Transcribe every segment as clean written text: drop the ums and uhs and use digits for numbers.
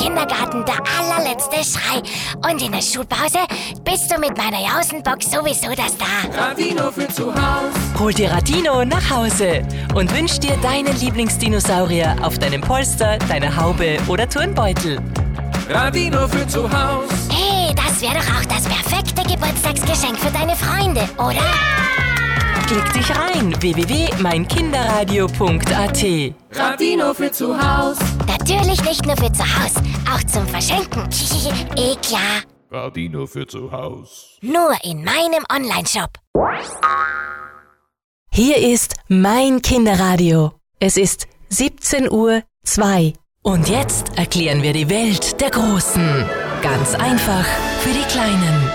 Kindergarten der allerletzte Schrei. Und in der Schulpause bist du mit meiner Jausenbox sowieso das Star. Radino für zu Haus. Hol dir Radino nach Hause und wünsch dir deinen Lieblingsdinosaurier auf deinem Polster, deiner Haube oder Turnbeutel. Radino für zu Haus. Hey, das wäre doch auch das perfekte Geburtstagsgeschenk für deine Freunde, oder? Ja! Klick dich rein, www.meinkinderradio.at. Radino für zu Haus. Natürlich nicht nur für zu Hause, auch zum Verschenken. Klar. Radino für zu Haus. Nur in meinem Onlineshop. Hier ist Mein Kinderradio. Es ist 17:02 Uhr. Und jetzt erklären wir die Welt der Großen. Ganz einfach für die Kleinen.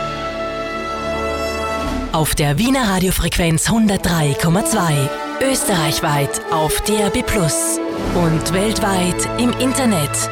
Auf der Wiener Radiofrequenz 103,2. Österreichweit auf DAB+ und weltweit im Internet.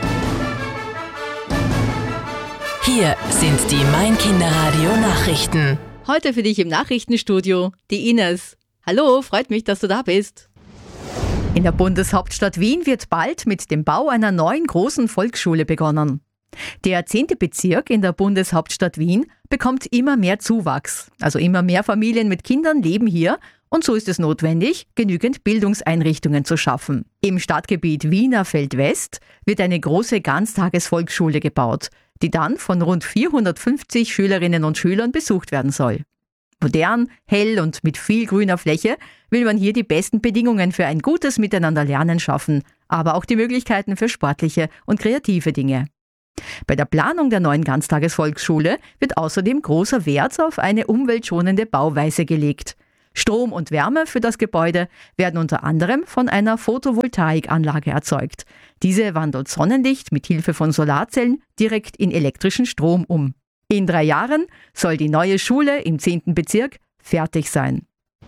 Hier sind die Mein Kinderradio Nachrichten. Heute für dich im Nachrichtenstudio die Ines. Hallo, freut mich, dass du da bist. In der Bundeshauptstadt Wien wird bald mit dem Bau einer neuen großen Volksschule begonnen. Der 10. Bezirk in der Bundeshauptstadt Wien bekommt immer mehr Zuwachs. Also immer mehr Familien mit Kindern leben hier und so ist es notwendig, genügend Bildungseinrichtungen zu schaffen. Im Stadtgebiet Wienerfeld West wird eine große Ganztagesvolksschule gebaut, die dann von rund 450 Schülerinnen und Schülern besucht werden soll. Modern, hell und mit viel grüner Fläche will man hier die besten Bedingungen für ein gutes Miteinanderlernen schaffen, aber auch die Möglichkeiten für sportliche und kreative Dinge. Bei der Planung der neuen Ganztagesvolksschule wird außerdem großer Wert auf eine umweltschonende Bauweise gelegt. Strom und Wärme für das Gebäude werden unter anderem von einer Photovoltaikanlage erzeugt. Diese wandelt Sonnenlicht mit Hilfe von Solarzellen direkt in elektrischen Strom um. In 3 Jahren soll die neue Schule im 10. Bezirk fertig sein.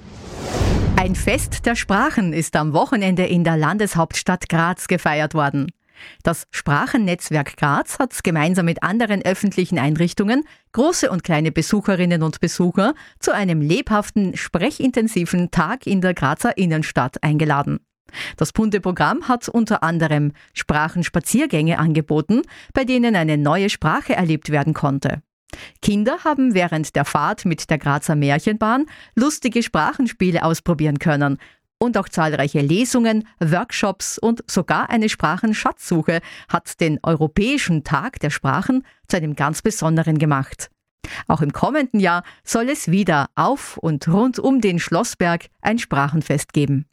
Ein Fest der Sprachen ist am Wochenende in der Landeshauptstadt Graz gefeiert worden. Das Sprachennetzwerk Graz hat gemeinsam mit anderen öffentlichen Einrichtungen große und kleine Besucherinnen und Besucher zu einem lebhaften, sprechintensiven Tag in der Grazer Innenstadt eingeladen. Das bunte Programm hat unter anderem Sprachenspaziergänge angeboten, bei denen eine neue Sprache erlebt werden konnte. Kinder haben während der Fahrt mit der Grazer Märchenbahn lustige Sprachenspiele ausprobieren können und auch zahlreiche Lesungen, Workshops und sogar eine Sprachenschatzsuche hat den Europäischen Tag der Sprachen zu einem ganz besonderen gemacht. Auch im kommenden Jahr soll es wieder auf und rund um den Schlossberg ein Sprachenfest geben.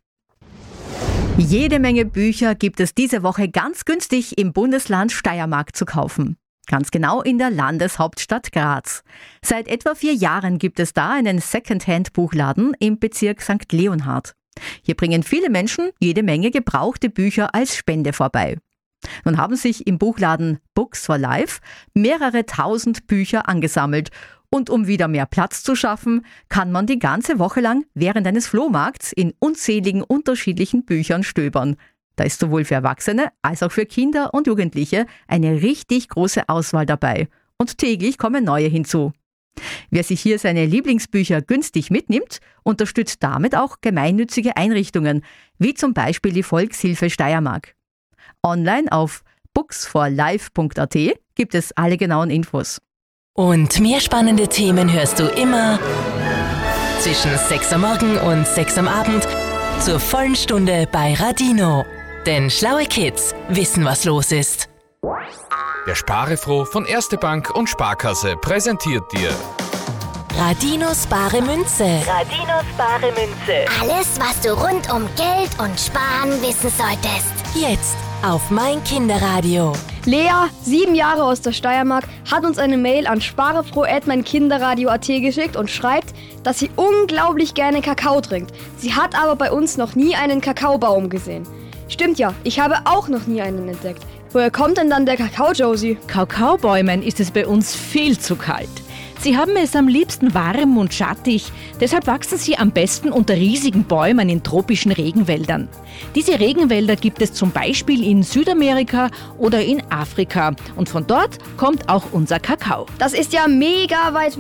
Jede Menge Bücher gibt es diese Woche ganz günstig im Bundesland Steiermark zu kaufen. Ganz genau in der Landeshauptstadt Graz. Seit etwa 4 Jahren gibt es da einen Secondhand-Buchladen im Bezirk St. Leonhard. Hier bringen viele Menschen jede Menge gebrauchte Bücher als Spende vorbei. Nun haben sich im Buchladen Books for Life mehrere tausend Bücher angesammelt. Und um wieder mehr Platz zu schaffen, kann man die ganze Woche lang während eines Flohmarkts in unzähligen unterschiedlichen Büchern stöbern. Da ist sowohl für Erwachsene als auch für Kinder und Jugendliche eine richtig große Auswahl dabei. Und täglich kommen neue hinzu. Wer sich hier seine Lieblingsbücher günstig mitnimmt, unterstützt damit auch gemeinnützige Einrichtungen, wie zum Beispiel die Volkshilfe Steiermark. Online auf booksforlife.at gibt es alle genauen Infos. Und mehr spannende Themen hörst du immer zwischen 6 am Morgen und 6 am Abend zur vollen Stunde bei Radino. Denn schlaue Kids wissen, was los ist. Der Sparefroh von Erste Bank und Sparkasse präsentiert dir Radinos bare Münze. Radinos bare Münze. Alles, was du rund um Geld und Sparen wissen solltest. Jetzt auf Mein Kinderradio. Lea, 7 Jahre aus der Steiermark, hat uns eine Mail an sparefroh@meinkinderradio.at geschickt und schreibt, dass sie unglaublich gerne Kakao trinkt. Sie hat aber bei uns noch nie einen Kakaobaum gesehen. Stimmt ja, ich habe auch noch nie einen entdeckt. Woher kommt denn dann der Kakao, Josie? Kakaobäumen ist es bei uns viel zu kalt. Sie haben es am liebsten warm und schattig, deshalb wachsen sie am besten unter riesigen Bäumen in tropischen Regenwäldern. Diese Regenwälder gibt es zum Beispiel in Südamerika oder in Afrika und von dort kommt auch unser Kakao. Das ist ja mega weit weg.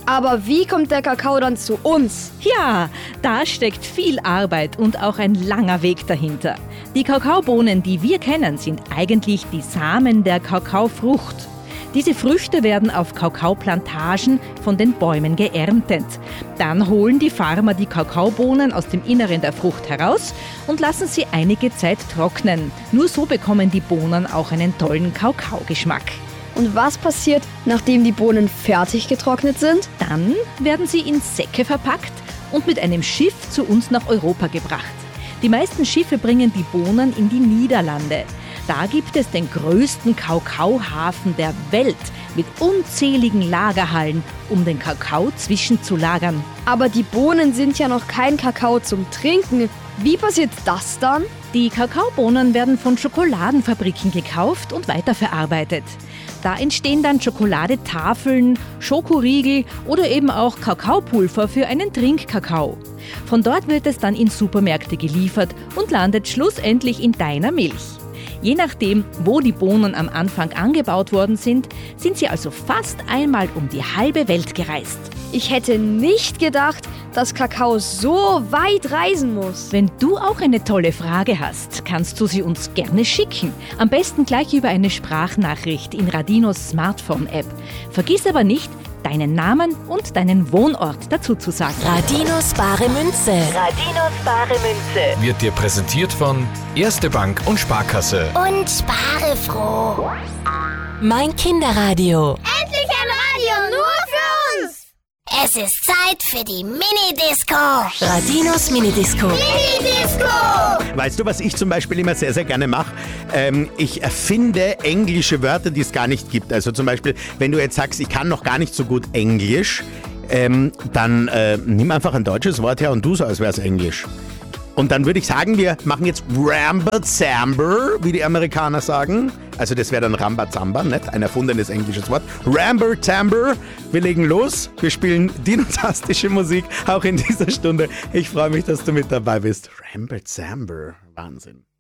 Aber wie kommt der Kakao dann zu uns? Ja, da steckt viel Arbeit und auch ein langer Weg dahinter. Die Kakaobohnen, die wir kennen, sind eigentlich die Samen der Kakaofrucht. Diese Früchte werden auf Kakaoplantagen von den Bäumen geerntet. Dann holen die Farmer die Kakaobohnen aus dem Inneren der Frucht heraus und lassen sie einige Zeit trocknen. Nur so bekommen die Bohnen auch einen tollen Kakaogeschmack. Und was passiert, nachdem die Bohnen fertig getrocknet sind? Dann werden sie in Säcke verpackt und mit einem Schiff zu uns nach Europa gebracht. Die meisten Schiffe bringen die Bohnen in die Niederlande. Da gibt es den größten Kakaohafen der Welt mit unzähligen Lagerhallen, um den Kakao zwischenzulagern. Aber die Bohnen sind ja noch kein Kakao zum Trinken. Wie passiert das dann? Die Kakaobohnen werden von Schokoladenfabriken gekauft und weiterverarbeitet. Da entstehen dann Schokoladetafeln, Schokoriegel oder eben auch Kakaopulver für einen Trinkkakao. Von dort wird es dann in Supermärkte geliefert und landet schlussendlich in deiner Milch. Je nachdem, wo die Bohnen am Anfang angebaut worden sind sie also fast einmal um die halbe Welt gereist. Ich hätte nicht gedacht, dass Kakao so weit reisen muss. Wenn du auch eine tolle Frage hast, kannst du sie uns gerne schicken. Am besten gleich über eine Sprachnachricht in Radinos Smartphone-App. Vergiss aber nicht, deinen Namen und deinen Wohnort dazu zu sagen. Radinos bare Münze. Radinos bare Münze. Wird dir präsentiert von Erste Bank und Sparkasse. Und spare froh. Mein Kinderradio. Endlich ein Radio nur für uns. Es ist Zeit für die Mini-Disco. Radinos Minidisco. Mini-Disco. Weißt du, was ich zum Beispiel immer sehr, sehr gerne mache? Ich erfinde englische Wörter, die es gar nicht gibt. Also zum Beispiel, wenn du jetzt sagst, ich kann noch gar nicht so gut Englisch, dann nimm einfach ein deutsches Wort her und tu so, als wäre es Englisch. Und dann würde ich sagen, wir machen jetzt Rambazamba, wie die Amerikaner sagen. Also das wäre dann Rambazamba, nicht? Ein erfundenes englisches Wort. Rambazamba. Wir legen los. Wir spielen dinotastische Musik, auch in dieser Stunde. Ich freue mich, dass du mit dabei bist. Rambazamba. Wahnsinn.